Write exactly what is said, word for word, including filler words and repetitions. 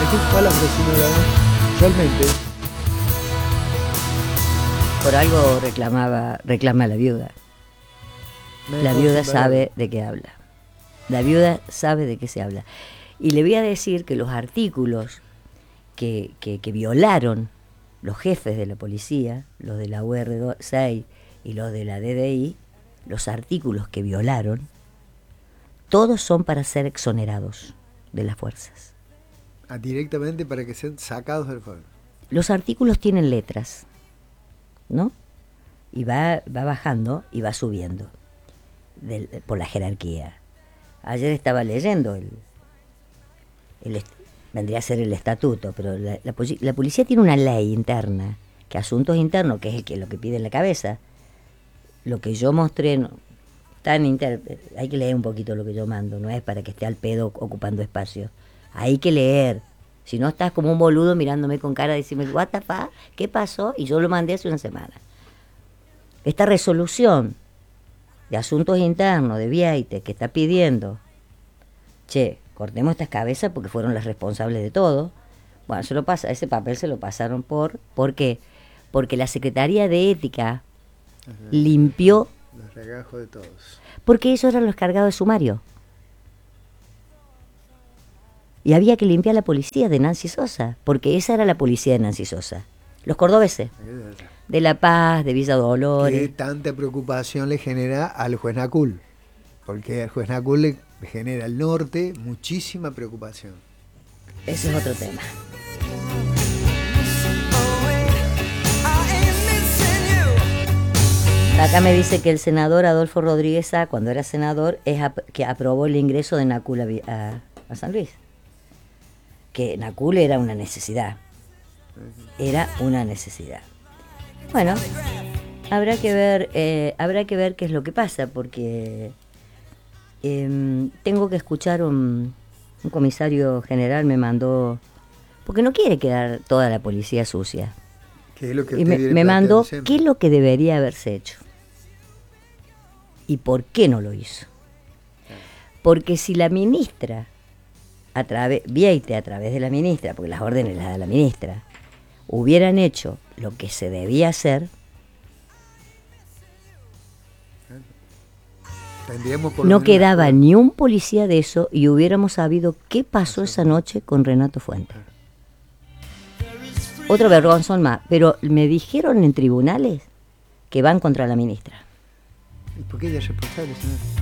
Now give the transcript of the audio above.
qué palabra, señora? Realmente. Por algo reclamaba, reclama la viuda. La viuda sabe de qué habla. La viuda sabe de qué se habla. Y le voy a decir que los artículos que, que, que violaron los jefes de la policía, los de la U R seis y los de la D D I, los artículos que violaron, todos son para ser exonerados de las fuerzas. Ah, directamente para que sean sacados del fuego. Los artículos tienen letras, ¿no? Y va, va bajando y va subiendo del, por la jerarquía. Ayer estaba leyendo el, el vendría a ser el estatuto, pero la, la, la policía tiene una ley interna, que asuntos internos, que es el que, lo que pide en la cabeza. Lo que yo mostré, no, tan inter, hay que leer un poquito lo que yo mando, no es para que esté al pedo ocupando espacio. Hay que leer. Si no estás como un boludo mirándome con cara de decirme, what the fuck, ¿qué pasó? Y yo lo mandé hace una semana. Esta resolución de asuntos internos de Vieites que está pidiendo, che, cortemos estas cabezas porque fueron las responsables de todo. Bueno, se lo pasa, ese papel se lo pasaron por, ¿por qué? Porque la Secretaría de Ética Ajá. limpió los regajos de todos. Porque ellos eran los cargados de sumario. Y había que limpiar la policía de Nancy Sosa, porque esa era la policía de Nancy Sosa. Los cordobeses, de La Paz, de Villa Dolores. ¿Qué tanta preocupación le genera al juez Nacul? Porque al juez Nacul le genera al norte muchísima preocupación. Ese es otro tema. Acá me dice que el senador Adolfo Rodríguez Sá, cuando era senador, es ap que aprobó el ingreso de Nacul a, a, a San Luis. Que Nacul era una necesidad. Era una necesidad. Bueno, habrá que ver, eh, habrá que ver qué es lo que pasa, porque eh, tengo que escuchar un, un comisario general me mandó, porque no quiere quedar toda la policía sucia. ¿Qué es lo que y me, me mandó siempre? ¿Qué es lo que debería haberse hecho? ¿Y por qué no lo hizo? Porque si la ministra, a través, Vieites a través de la ministra, porque las órdenes las da la ministra, hubieran hecho lo que se debía hacer, no quedaba ni un policía de eso y hubiéramos sabido qué pasó esa noche con Renato Fuentes. Otro vergonzón más, pero me dijeron en tribunales que van contra la ministra. ¿Y por qué ella es responsable, señor?